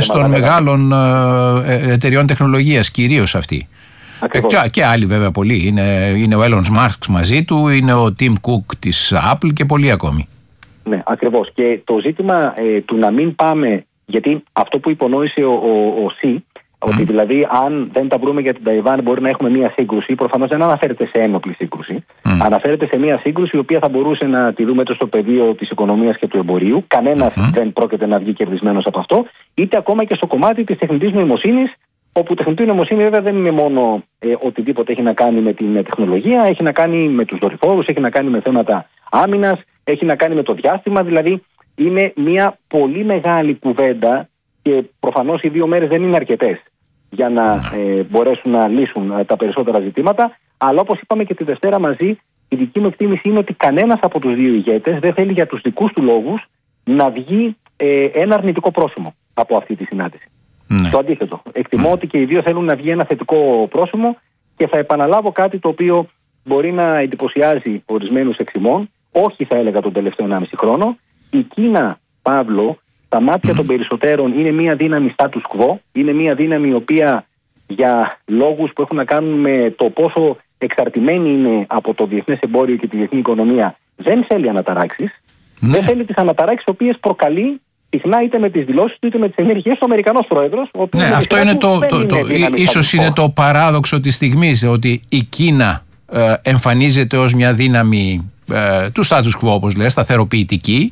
ηγέτες των μεγάλων εταιριών τεχνολογίας, κυρίως αυτοί. Και άλλοι βέβαια πολλοί. Είναι ο Elon Musk μαζί του, είναι ο Tim Cook της Apple και πολλοί ακόμη. Ναι, ακριβώς. Και το ζήτημα του να μην πάμε, γιατί αυτό που υπονόησε ο Xi, ότι δηλαδή αν δεν τα βρούμε για την Ταϊβάν μπορεί να έχουμε μια σύγκρουση, προφανώς δεν αναφέρεται σε ένοπλη σύγκρουση. Αναφέρεται σε μια σύγκρουση η οποία θα μπορούσε να τη δούμε είτε στο πεδίο της οικονομίας και του εμπορίου. Κανένας δεν πρόκειται να βγει κερδισμένος από αυτό, είτε ακόμα και στο κομμάτι της τεχνητής νοημοσύνης, όπου η τεχνητή νοημοσύνη βέβαια δεν είναι μόνο οτιδήποτε έχει να κάνει με την τεχνολογία, έχει να κάνει με τους δορυφόρους, έχει να κάνει με θέματα άμυνας, έχει να κάνει με το διάστημα. Δηλαδή είναι μια πολύ μεγάλη κουβέντα και προφανώς οι 2 μέρες δεν είναι αρκετές για να μπορέσουν να λύσουν τα περισσότερα ζητήματα. Αλλά όπως είπαμε και τη Δευτέρα μαζί, η δική μου εκτίμηση είναι ότι κανένας από τους 2 ηγέτες δεν θέλει για τους δικούς του λόγους να βγει ένα αρνητικό πρόσημο από αυτή τη συνάντηση. Το αντίθετο. Εκτιμώ ότι και οι 2 θέλουν να βγει ένα θετικό πρόσημο και θα επαναλάβω κάτι το οποίο μπορεί να εντυπωσιάζει ορισμένους εξημών, όχι θα έλεγα τον τελευταίο 1,5 χρόνο. Η Κίνα, Παύλο, στα μάτια των περισσότερων είναι μια δύναμη status quo, είναι μια δύναμη η οποία για λόγους που έχουν να κάνουν με το πόσο εξαρτημένη είναι από το διεθνές εμπόριο και τη διεθνή οικονομία, δεν θέλει αναταράξεις. Δεν θέλει τις αναταράξεις οι οποίες προκαλεί συχνά είτε με τις δηλώσεις του είτε με τις ενέργειες του Αμερικανός πρόεδρος. Αυτό είναι ίσως είναι το παράδοξο της στιγμής, ότι η Κίνα εμφανίζεται ως μια δύναμη του status quo, όπως λέει, σταθεροποιητική,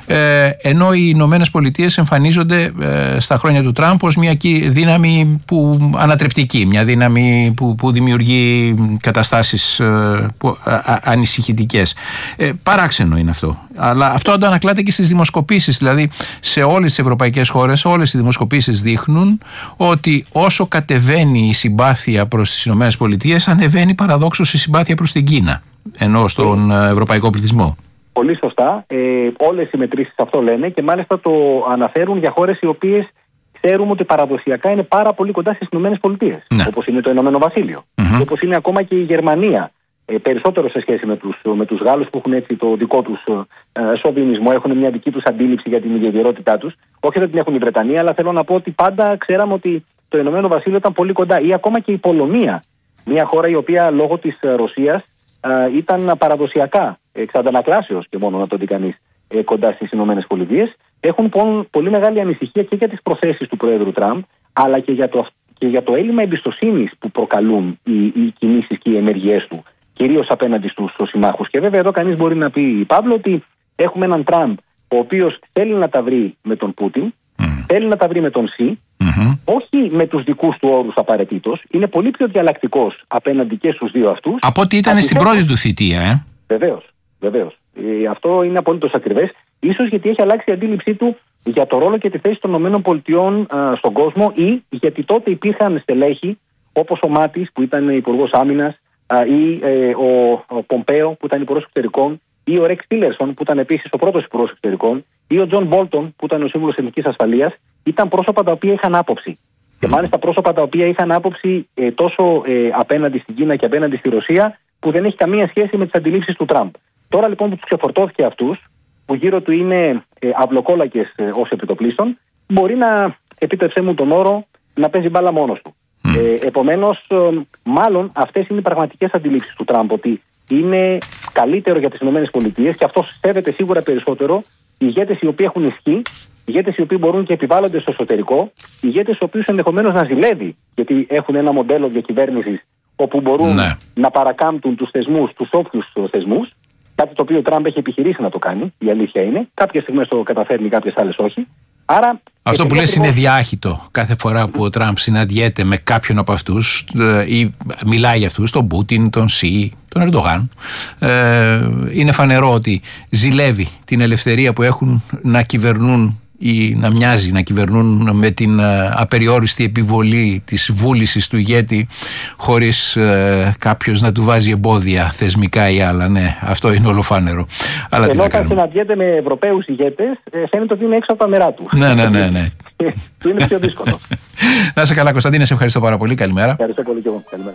ενώ οι Ηνωμένες Πολιτείες εμφανίζονται στα χρόνια του Τραμπ ως μια δύναμη ανατρεπτική, μια δύναμη που δημιουργεί καταστάσεις ανησυχητικές. Παράξενο είναι αυτό. Αλλά αυτό αντανακλάται και στις δημοσκοπήσεις. Δηλαδή σε όλες τις ευρωπαϊκές χώρες, όλες οι δημοσκοπήσεις δείχνουν ότι όσο κατεβαίνει η συμπάθεια προς τις Ηνωμένες Πολιτείες, ανεβαίνει παραδόξως η συμπάθεια προς την Κίνα, ενώ στον ευρωπαϊκό πληθυσμό. Πολύ σωστά. Όλες οι μετρήσεις αυτό λένε και μάλιστα το αναφέρουν για χώρες οι οποίες ξέρουμε ότι παραδοσιακά είναι πάρα πολύ κοντά στις Ηνωμένες Πολιτείες. Όπως είναι το Ηνωμένο Βασίλειο. Και όπως είναι ακόμα και η Γερμανία. Περισσότερο σε σχέση με τους Γάλλους που έχουν έτσι το δικό τους σοβινισμό, έχουν μια δική τους αντίληψη για την ιδιαιτερότητά τους. Όχι δεν την έχουν η Βρετανία, αλλά θέλω να πω ότι πάντα ξέραμε ότι το Ηνωμένο Βασίλειο ήταν πολύ κοντά. Ή ακόμα και η Πολωνία. Μια χώρα η οποία λόγω της Ρωσίας ήταν παραδοσιακά, εξ αντανακλάσεως και μόνο να το δει κανείς, κοντά στις Ηνωμένες Πολιτείες. Έχουν πολύ μεγάλη ανησυχία και για τις προθέσεις του Πρόεδρου Τραμπ, αλλά και για το έλλειμμα εμπιστοσύνης που προκαλούν οι κινήσεις και οι ενέργειές του, κυρίως απέναντι στους συμμάχους. Και βέβαια εδώ κανείς μπορεί να πει, Παύλο, ότι έχουμε έναν Τραμπ ο οποίος θέλει να τα βρει με τον Πούτιν, θέλει να τα βρει με τον Xi, όχι με τους δικούς του όρους απαραίτητος, είναι πολύ πιο διαλλακτικός απέναντι και στους 2 αυτούς. Από ό,τι ήταν στην πρώτη του θητεία, Βεβαίως. Αυτό είναι απολύτως ακριβές. Ίσως γιατί έχει αλλάξει η αντίληψή του για το ρόλο και τη θέση των ΗΠΑ στον κόσμο, ή γιατί τότε υπήρχαν στελέχη όπως ο Μάτις που ήταν υπουργός άμυνας, ή ο Πομπέο που ήταν υπουργός εξωτερικών, ή ο Ρεξ Τίλερσον που ήταν επίσης ο πρώτος υπουργός εξωτερικών, ή ο Τζον Μπόλτον που ήταν ο σύμβουλος εθνικής ασφαλείας. Ήταν πρόσωπα τα οποία είχαν άποψη. Και μάλιστα πρόσωπα τα οποία είχαν άποψη τόσο απέναντι στην Κίνα και απέναντι στη Ρωσία, που δεν έχει καμία σχέση με τις αντιλήψεις του Τραμπ. Τώρα λοιπόν που τους ξεφορτώθηκε αυτούς, που γύρω του είναι αυλοκόλακες ως επιτοπλίστων, μπορεί να, επίτευξέ μου τον όρο, να παίζει μπάλα μόνος του. Επομένως, μάλλον αυτές είναι οι πραγματικές αντιλήψεις του Τραμπ, ότι είναι καλύτερο για τις ΗΠΑ και αυτό σέβεται σίγουρα περισσότερο ηγέτες οι οποίοι έχουν ισχύ, ηγέτες οι οποίοι μπορούν και επιβάλλονται στο εσωτερικό, ηγέτες οι οποίους ενδεχομένως να ζηλεύει, γιατί έχουν ένα μοντέλο διακυβέρνησης όπου μπορούν να παρακάμπτουν τους θεσμούς, τους όποιους θεσμούς. Κάτι το οποίο ο Τραμπ έχει επιχειρήσει να το κάνει, η αλήθεια είναι. Κάποιες στιγμές το καταφέρνει, κάποιες άλλες όχι. Άρα, αυτό που λες είναι διάχυτο. Κάθε φορά που ο Τραμπ συναντιέται με κάποιον από αυτούς ή μιλάει για αυτούς, τον Πούτιν, τον Σι, τον Ερντογάν, είναι φανερό ότι ζηλεύει την ελευθερία που έχουν να κυβερνούν ή να μοιάζει να κυβερνούν με την απεριόριστη επιβολή της βούλησης του ηγέτη, χωρίς κάποιος να του βάζει εμπόδια θεσμικά ή άλλα. Ναι, αυτό είναι ολοφάνερο. Ενώ όταν συναντιέται με Ευρωπαίους ηγέτες, φαίνεται ότι είναι έξω από τα μερά του. Ναι. Του είναι πιο δύσκολο. Να είσαι καλά, Κωνσταντίνε, σε ευχαριστώ πάρα πολύ. Καλημέρα. Ευχαριστώ πολύ και εγώ. Καλημέρα.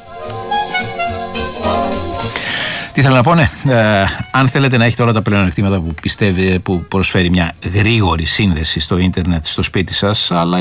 Τι θέλω να πω, αν θέλετε να έχετε όλα τα πλεονεκτήματα που πιστεύετε, που προσφέρει μια γρήγορη σύνδεση στο ίντερνετ στο σπίτι σας, αλλά